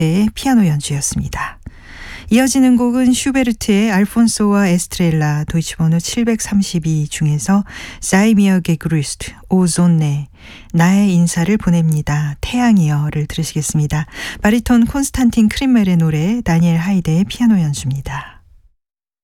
피아노 연주였습니다. 이어지는 곡은 슈베르트의 알폰소와 에스트렐라 도이치번호 732 중에서 Sei mir gegrüßt, o Sonne, 나의 인사를 보냅니다. 태양이여를 들으시겠습니다. 바리톤 콘스탄틴 크림멜의 노래, 다니엘 하이데의 피아노 연주입니다.